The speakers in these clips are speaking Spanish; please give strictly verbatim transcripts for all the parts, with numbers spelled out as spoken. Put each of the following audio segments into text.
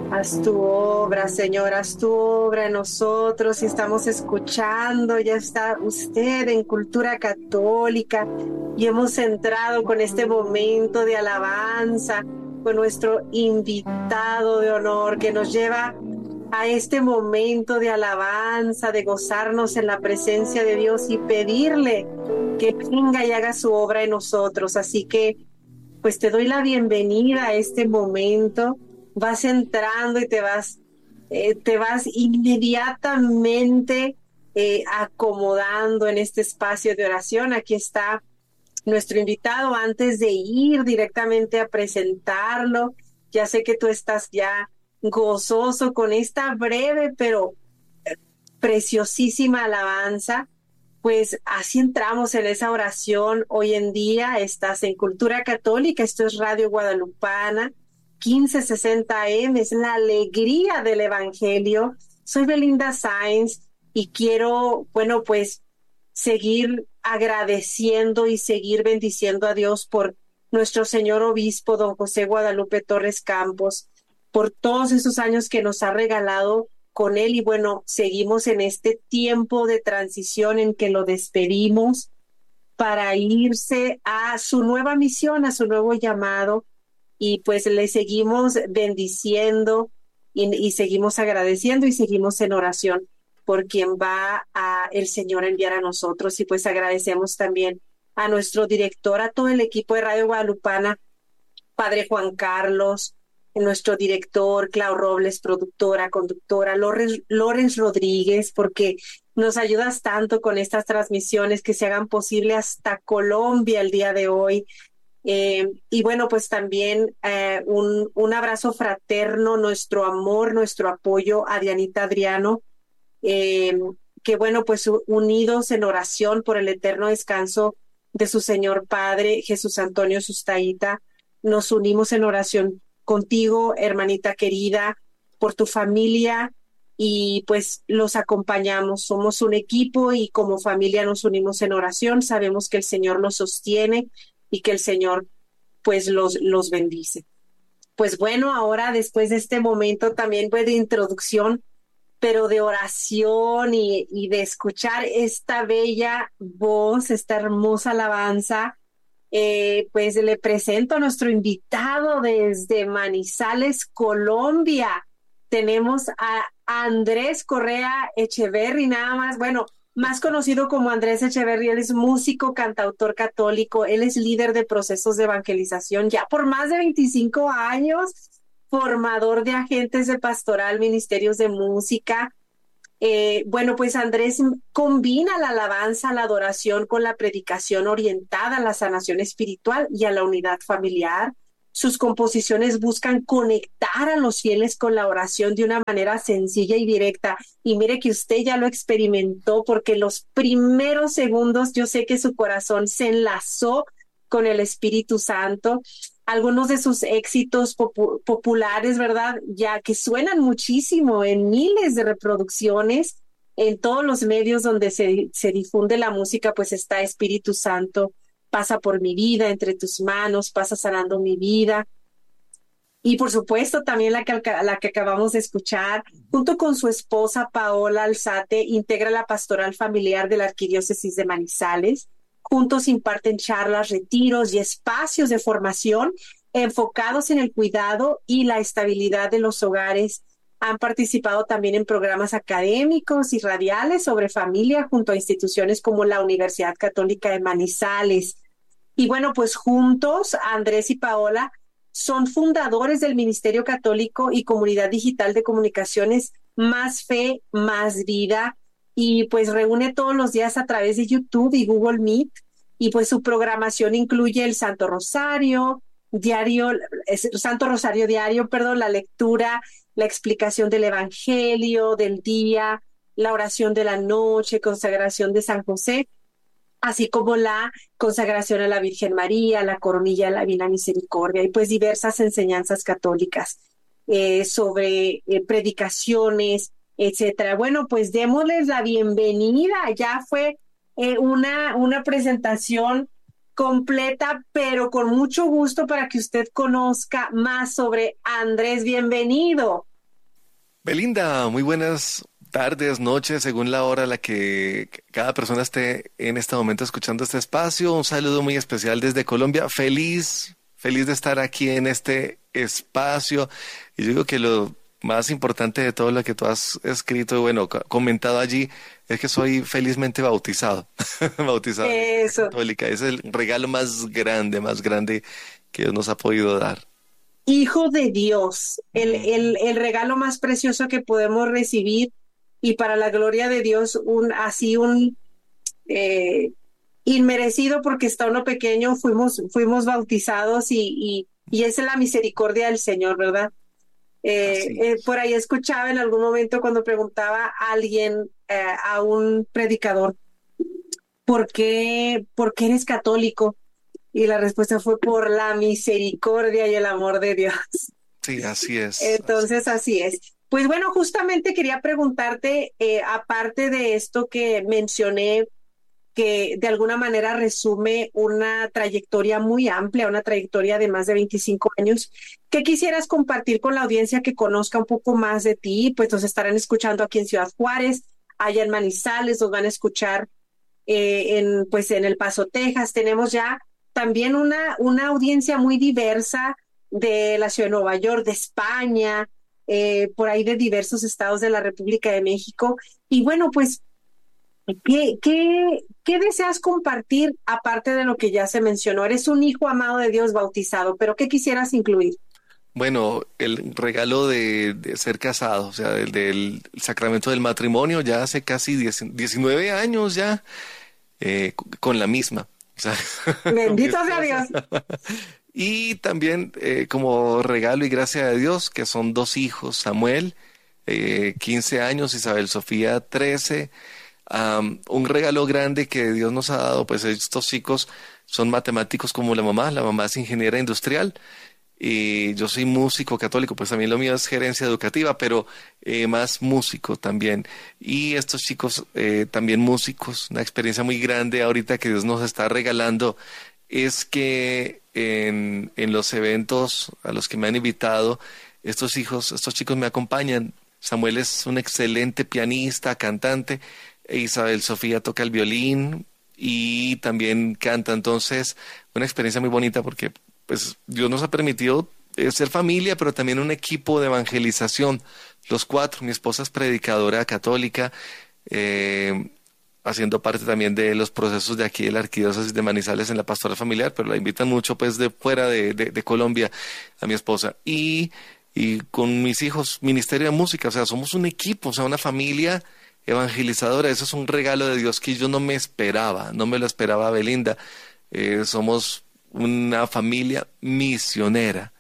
Haz tu obra, Señor, haz tu obra en nosotros y estamos escuchando, ya está usted en Cultura Católica y hemos entrado con este momento de alabanza, con nuestro invitado de honor que nos lleva a este momento de alabanza, de gozarnos en la presencia de Dios y pedirle que venga y haga su obra en nosotros. Así que, pues te doy la bienvenida a este momento. Vas entrando y te vas, eh, te vas inmediatamente eh, acomodando en este espacio de oración. Aquí está nuestro invitado. Antes de ir directamente a presentarlo, ya sé que tú estás ya gozoso con esta breve pero preciosísima alabanza. Pues así entramos en esa oración. Hoy en día estás en Cultura Católica, esto es Radio Guadalupana, quince sesenta A M, es la alegría del Evangelio. Soy Belinda Sáenz y quiero, bueno, pues seguir agradeciendo y seguir bendiciendo a Dios por nuestro señor obispo, don José Guadalupe Torres Campos, por todos esos años que nos ha regalado con él. Y bueno, seguimos en este tiempo de transición en que lo despedimos para irse a su nueva misión, a su nuevo llamado, y pues le seguimos bendiciendo y, y seguimos agradeciendo y seguimos en oración por quien va a el Señor enviar a nosotros. Y pues agradecemos también a nuestro director, a todo el equipo de Radio Guadalupana, Padre Juan Carlos, nuestro director, Clau Robles, productora, conductora, Lorenz, Lorenz Rodríguez, porque nos ayudas tanto con estas transmisiones que se hagan posible hasta Colombia el día de hoy. Eh, y bueno, pues también eh, un, un abrazo fraterno, nuestro amor, nuestro apoyo a Dianita Adriano, eh, que bueno, pues unidos en oración por el eterno descanso de su Señor Padre, Jesús Antonio Sustaíta, nos unimos en oración contigo, hermanita querida, por tu familia, y pues los acompañamos. Somos un equipo y como familia nos unimos en oración. Sabemos que el Señor los sostiene y que el Señor pues los, los bendice. Pues bueno, ahora después de este momento también pues de introducción, pero de oración y, y de escuchar esta bella voz, esta hermosa alabanza, Eh, pues le presento a nuestro invitado desde Manizales, Colombia. Tenemos a Andrés Correa Echeverry, nada más, bueno, más conocido como Andrés Echeverry. Él es músico, cantautor católico, él es líder de procesos de evangelización ya por más de veinticinco años, formador de agentes de pastoral, ministerios de música. Eh, bueno, pues Andrés combina la alabanza, la adoración con la predicación orientada a la sanación espiritual y a la unidad familiar. Sus composiciones buscan conectar a los fieles con la oración de una manera sencilla y directa. Y mire que usted ya lo experimentó, porque los primeros segundos yo sé que su corazón se enlazó con el Espíritu Santo. Algunos de sus éxitos popu- populares, ¿verdad? Ya que suenan muchísimo en miles de reproducciones en todos los medios donde se, se difunde la música, pues está Espíritu Santo, pasa por mi vida, entre tus manos, pasa sanando mi vida. Y por supuesto también la que, la que acabamos de escuchar, junto con su esposa Paola Alzate, integra la pastoral familiar de la Arquidiócesis de Manizales. Juntos imparten charlas, retiros y espacios de formación enfocados en el cuidado y la estabilidad de los hogares. Han participado también en programas académicos y radiales sobre familia junto a instituciones como la Universidad Católica de Manizales. Y bueno, pues juntos, Andrés y Paola son fundadores del Ministerio Católico y Comunidad Digital de Comunicaciones Más Fe, Más Vida, y pues reúne todos los días a través de YouTube y Google Meet, y pues su programación incluye el Santo Rosario diario, es, Santo Rosario diario, perdón, la lectura, la explicación del Evangelio del día, la oración de la noche, consagración de San José, así como la consagración a la Virgen María, la coronilla de la Divina Misericordia, y pues diversas enseñanzas católicas eh, sobre eh, predicaciones, etcétera. Bueno, pues démosles la bienvenida. Ya fue eh, una, una presentación completa, pero con mucho gusto para que usted conozca más sobre Andrés. Bienvenido. Belinda, muy buenas tardes, noches, según la hora a la que cada persona esté en este momento escuchando este espacio. Un saludo muy especial desde Colombia. Feliz, feliz de estar aquí en este espacio. Y yo digo que lo más importante de todo lo que tú has escrito y bueno, co- comentado allí es que soy felizmente bautizado, bautizado en la Iglesia Eso. Católica. Es el regalo más grande, más grande que Dios nos ha podido dar. Hijo de Dios, el, Ujú. el, el regalo más precioso que podemos recibir y para la gloria de Dios, un así un eh, inmerecido porque está uno pequeño, fuimos, fuimos bautizados y, y, y esa es la misericordia del Señor, ¿verdad? Eh, Así eh, es. por ahí escuchaba en algún momento cuando preguntaba a alguien, eh, a un predicador, ¿por qué, por qué eres católico? Y la respuesta fue por la misericordia y el amor de Dios. Sí, así es, así Entonces, es. así es. Pues bueno, justamente quería preguntarte, eh, aparte de esto que mencioné, que de alguna manera resume una trayectoria muy amplia, una trayectoria de más de veinticinco años, ¿qué quisieras compartir con la audiencia que conozca un poco más de ti? Pues nos estarán escuchando aquí en Ciudad Juárez, allá en Manizales, nos van a escuchar eh, en, pues en El Paso, Texas. Tenemos ya también una, una audiencia muy diversa de la ciudad de Nueva York, de España, eh, por ahí de diversos estados de la República de México. Y bueno, pues, ¿qué, qué, qué deseas compartir aparte de lo que ya se mencionó? Eres un hijo amado de Dios bautizado, pero ¿qué quisieras incluir? Bueno, el regalo de, de ser casado, o sea, del, del sacramento del matrimonio, ya hace casi diez diecinueve años ya, eh, c- con la misma, o sea, con mi Bendito sea esposa. Dios. Y también eh, como regalo y gracia de Dios, que son dos hijos, Samuel, eh, quince años, Isabel Sofía, trece. Am, un regalo grande que Dios nos ha dado, pues estos chicos son matemáticos como la mamá, la mamá es ingeniera industrial y yo soy músico católico, pues también lo mío es gerencia educativa, pero eh, más músico también. Y estos chicos eh, también músicos, una experiencia muy grande ahorita que Dios nos está regalando es que en, en los eventos a los que me han invitado, estos hijos, estos chicos me acompañan. Samuel es un excelente pianista, cantante, e Isabel Sofía toca el violín y también canta. Entonces, una experiencia muy bonita porque pues Dios nos ha permitido eh, ser familia, pero también un equipo de evangelización. Los cuatro, mi esposa es predicadora católica, eh, haciendo parte también de los procesos de aquí de la Arquidiócesis de Manizales en la pastoral familiar, pero la invitan mucho pues de fuera de, de, de Colombia a mi esposa. Y, y con mis hijos, Ministerio de Música, o sea, somos un equipo, o sea, una familia evangelizadora. Eso es un regalo de Dios que yo no me esperaba, no me lo esperaba Belinda. Eh, somos una familia misionera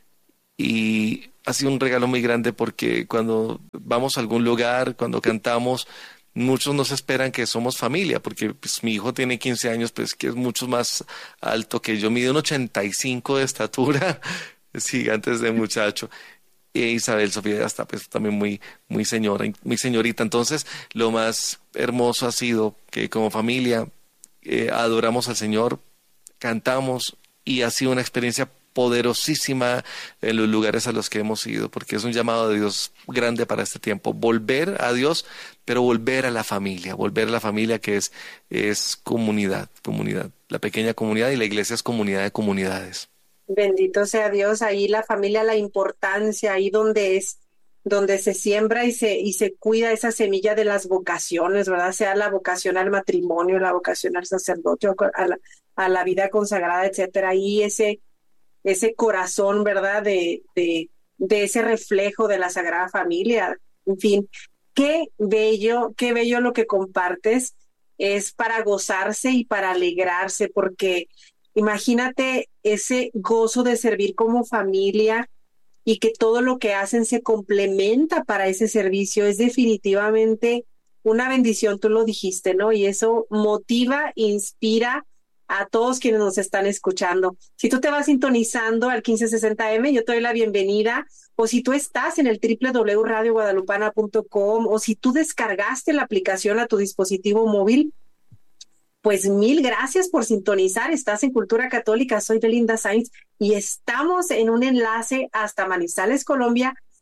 y ha sido un regalo muy grande porque cuando vamos a algún lugar, cuando cantamos, muchos nos esperan que somos familia, porque pues, mi hijo tiene quince años, pues que es mucho más alto que yo, mide un ochenta y cinco de estatura, es gigantes de muchacho. E Isabel Sofía ya está pues también muy, muy señora, muy señorita. Entonces, lo más hermoso ha sido que como familia eh, adoramos al Señor, cantamos y ha sido una experiencia poderosísima en los lugares a los que hemos ido, porque es un llamado de Dios grande para este tiempo, volver a Dios, pero volver a la familia, volver a la familia que es, es comunidad, comunidad, la pequeña comunidad y la iglesia es comunidad de comunidades. Bendito sea Dios, ahí la familia, la importancia, ahí donde es, donde se siembra y se, y se cuida esa semilla de las vocaciones, ¿verdad? Sea la vocación al matrimonio, la vocación al sacerdocio, a la, a la vida consagrada, etcétera. Ahí ese, ese corazón, ¿verdad? De, de, de ese reflejo de la Sagrada Familia. En fin, qué bello, qué bello lo que compartes. Es para gozarse y para alegrarse, porque imagínate ese gozo de servir como familia y que todo lo que hacen se complementa para ese servicio. Es definitivamente una bendición, tú lo dijiste, ¿no? Y eso motiva, inspira a todos quienes nos están escuchando. Si tú te vas sintonizando al quince sesenta M, yo te doy la bienvenida, o si tú estás en el doble u doble u doble u punto radio guadalupana punto com, o si tú descargaste la aplicación a tu dispositivo móvil, pues mil gracias por sintonizar. Estás en Cultura Católica. Soy Belinda Sainz y estamos en un enlace hasta Manizales, Colombia,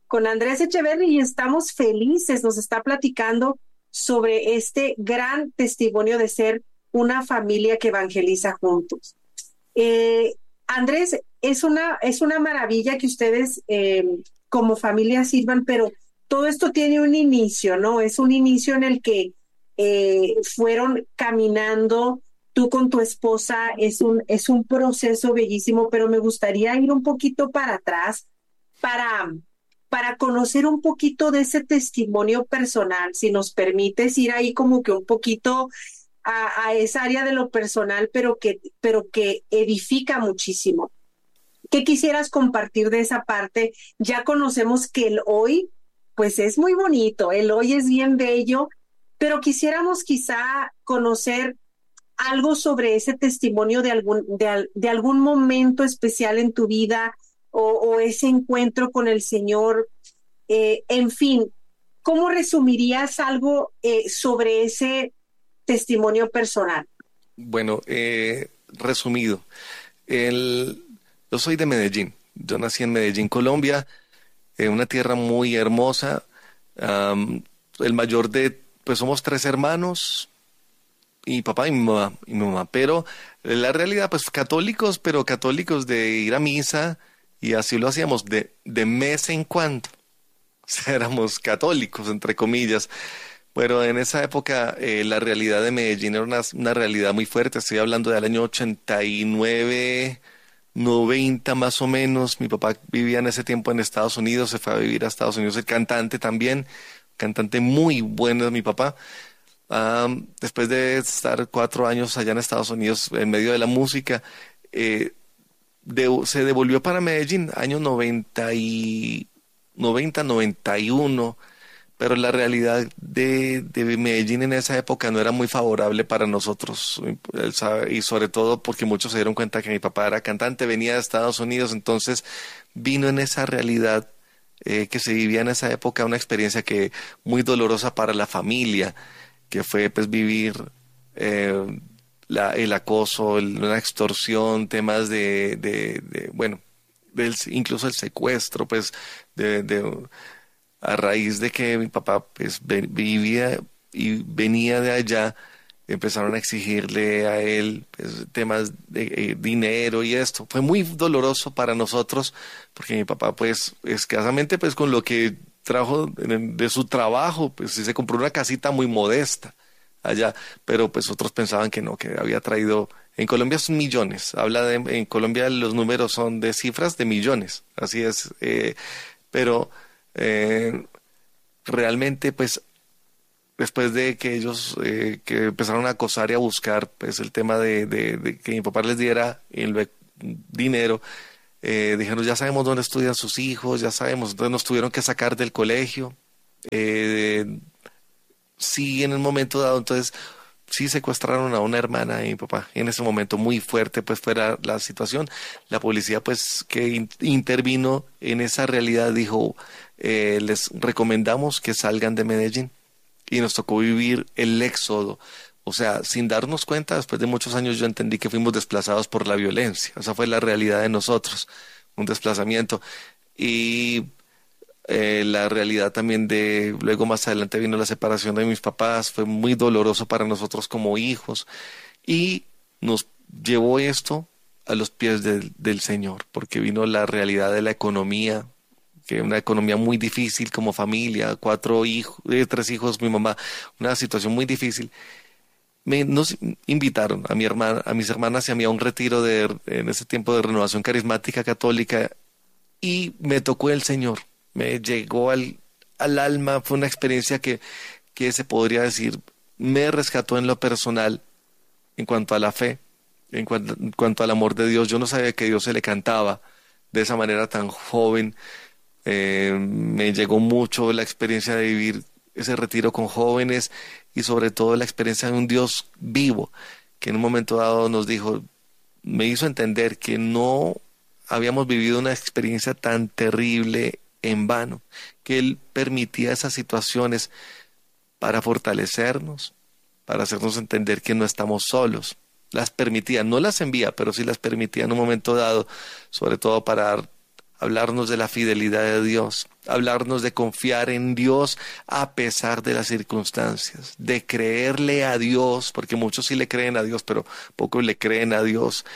con Andrés Echeverry y estamos felices. Nos está platicando sobre este gran testimonio de ser una familia que evangeliza juntos. Eh, Andrés, es una, es una maravilla que ustedes eh, como familia sirvan, pero todo esto tiene un inicio, ¿no? Es un inicio en el que eh, fueron caminando tú con tu esposa, es un, es un proceso bellísimo, pero me gustaría ir un poquito para atrás para, para conocer un poquito de ese testimonio personal, si nos permites ir ahí como que un poquito a, a esa área de lo personal, pero que, pero que edifica muchísimo. ¿Qué quisieras compartir de esa parte? Ya conocemos que el hoy, pues es muy bonito, el hoy es bien bello, pero quisiéramos quizá conocer algo sobre ese testimonio de algún, de, al- de algún momento especial en tu vida o, o ese encuentro con el Señor. Eh, en fin, ¿cómo resumirías algo eh, sobre ese testimonio personal? Bueno, eh, resumido, el, yo soy de Medellín. Yo nací en Medellín, Colombia, en una tierra muy hermosa. Am, el mayor de, pues somos tres hermanos, mi papá y mi mamá, y mi mamá. Pero la realidad, pues católicos, pero católicos de ir a misa, y así lo hacíamos de, de mes en cuando. O sea, éramos católicos, entre comillas. Bueno, en esa época eh, la realidad de Medellín era una, una realidad muy fuerte. Estoy hablando del año ochenta y nueve, noventa más o menos. Mi papá vivía en ese tiempo en Estados Unidos, se fue a vivir a Estados Unidos. El cantante también, cantante muy bueno es mi papá. Am, después de estar cuatro años allá en Estados Unidos en medio de la música, eh, de- se devolvió para Medellín, año noventa y noventa, noventa y uno, pero la realidad de, de Medellín en esa época no era muy favorable para nosotros, él sabe, y sobre todo porque muchos se dieron cuenta que mi papá era cantante, venía de Estados Unidos, entonces vino en esa realidad eh, que se vivía en esa época, una experiencia que muy dolorosa para la familia, que fue pues vivir eh, la- el acoso, el- la extorsión, temas de, de, de, bueno, del, incluso el secuestro, pues de, de a raíz de que mi papá pues ve- vivía y venía de allá, empezaron a exigirle a él pues, temas de eh, dinero y esto. Fue muy doloroso para nosotros porque mi papá pues escasamente pues con lo que trajo de, de su trabajo, pues sí se compró una casita muy modesta allá, pero pues otros pensaban que no, que había traído, en Colombia son millones, habla de, en Colombia los números son de cifras de millones, así es, eh, pero eh, realmente pues después de que ellos eh, que empezaron a acosar y a buscar pues el tema de, de- de que mi papá les diera el be- dinero, eh, dijeron ya sabemos dónde estudian sus hijos, ya sabemos, entonces nos tuvieron que sacar del colegio. eh, sí, en el momento dado, entonces sí secuestraron a una hermana de mi papá. En ese momento muy fuerte pues fue la, la situación. La policía pues que in- intervino en esa realidad dijo, eh, les recomendamos que salgan de Medellín. Y nos tocó vivir el éxodo. O sea, sin darnos cuenta, después de muchos años yo entendí que fuimos desplazados por la violencia. Esa fue la realidad de nosotros, un desplazamiento. Y eh, la realidad también de, luego más adelante vino la separación de mis papás, fue muy doloroso para nosotros como hijos y nos llevó esto a los pies del, del Señor, porque vino la realidad de la economía, que una economía muy difícil como familia, cuatro hijos, eh, tres hijos, mi mamá, una situación muy difícil. Me, nos invitaron a mi hermana, a mis hermanas y a mí a un retiro de, en ese tiempo de renovación carismática católica y me tocó el Señor, me llegó al, al alma, fue una experiencia que, que se podría decir, me rescató en lo personal en cuanto a la fe, en cuanto, en cuanto al amor de Dios. Yo no sabía que Dios se le cantaba de esa manera tan joven. Eh, me llegó mucho la experiencia de vivir ese retiro con jóvenes y sobre todo la experiencia de un Dios vivo, que en un momento dado nos dijo, me hizo entender que no habíamos vivido una experiencia tan terrible en vano, que Él permitía esas situaciones para fortalecernos, para hacernos entender que no estamos solos. Las permitía, no las envía, pero sí las permitía en un momento dado, sobre todo para hablarnos de la fidelidad de Dios, hablarnos de confiar en Dios a pesar de las circunstancias, de creerle a Dios, porque muchos sí le creen a Dios, pero pocos le creen a Dios.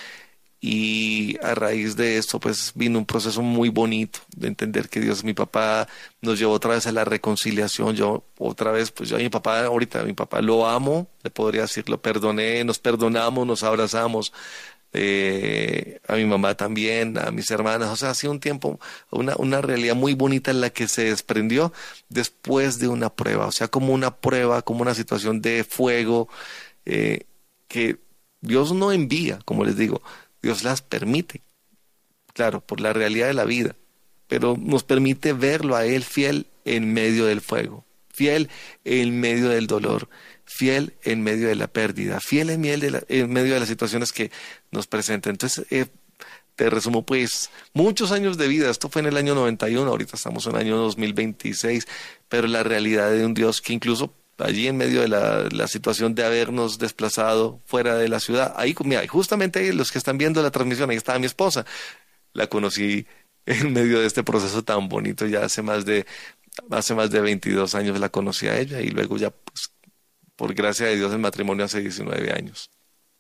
Y a raíz de esto, pues vino un proceso muy bonito de entender que Dios, mi papá, nos llevó otra vez a la reconciliación. Yo otra vez, pues yo a mi papá, ahorita a mi papá lo amo, le podría decir, lo perdoné, nos perdonamos, nos abrazamos. Eh, a mi mamá también, a mis hermanas. O sea, ha sido un tiempo, una, una realidad muy bonita en la que se desprendió después de una prueba. O sea, como una prueba, como una situación de fuego eh, que Dios no envía, como les digo. Dios las permite, claro, por la realidad de la vida, pero nos permite verlo a Él fiel en medio del fuego, fiel en medio del dolor, fiel en medio de la pérdida, fiel en medio de, la, en medio de las situaciones que nos presentan. Entonces, eh, te resumo pues, muchos años de vida. Esto fue en el año noventa y uno, ahorita estamos en el año dos mil veintiséis, pero la realidad de un Dios que incluso allí en medio de la, la situación de habernos desplazado fuera de la ciudad, ahí, mira, justamente los que están viendo la transmisión, ahí estaba mi esposa, la conocí en medio de este proceso tan bonito, ya hace más de, hace más de veintidós años la conocí a ella, y luego ya, pues, por gracia de Dios, el matrimonio hace diecinueve años.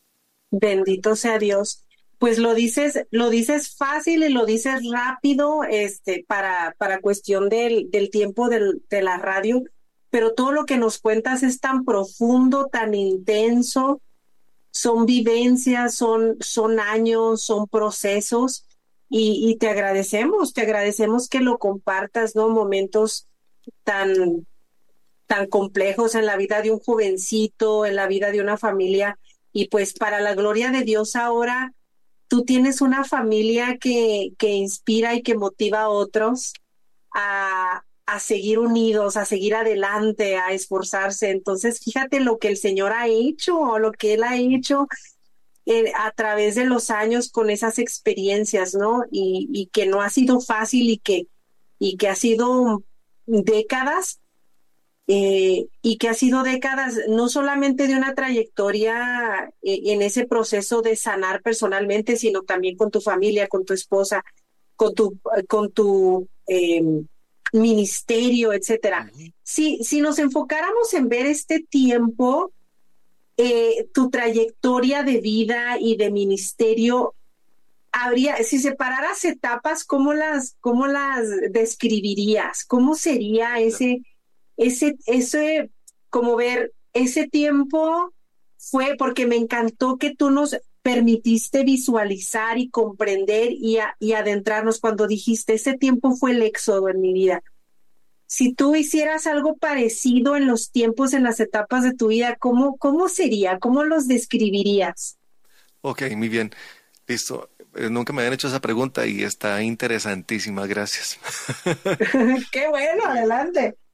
Bendito sea Dios. Pues lo dices, lo dices fácil y lo dices rápido, este, para, para cuestión del, del tiempo del, de la radio, pero todo lo que nos cuentas es tan profundo, tan intenso, son vivencias, son, son años, son procesos, y, y te agradecemos, te agradecemos que lo compartas, ¿no? Momentos tan, tan complejos en la vida de un jovencito, en la vida de una familia, y pues para la gloria de Dios ahora tú tienes una familia que, que inspira y que motiva a otros a, a seguir unidos, a seguir adelante, a esforzarse. Entonces, fíjate lo que el Señor ha hecho, lo que Él ha hecho eh, a través de los años con esas experiencias, ¿no? Y, y que no ha sido fácil y que, y que ha sido décadas, eh, y que ha sido décadas no solamente de una trayectoria eh, en ese proceso de sanar personalmente, sino también con tu familia, con tu esposa, con tu, con tu eh, ministerio, etcétera. Ujú. Si, si nos enfocáramos en ver este tiempo, eh, tu trayectoria de vida y de ministerio, habría, si separaras etapas, ¿cómo las, cómo las describirías? ¿Cómo sería ese, ese, ese, como ver ese tiempo fue, porque me encantó que tú nos permitiste visualizar y comprender y, a, y adentrarnos cuando dijiste, ese tiempo fue el éxodo en mi vida. Si tú hicieras algo parecido en los tiempos, en las etapas de tu vida, ¿cómo, cómo sería? ¿Cómo los describirías? Ok, muy bien, listo. Eh, Nunca me habían hecho esa pregunta y está interesantísima, gracias. Qué bueno, adelante.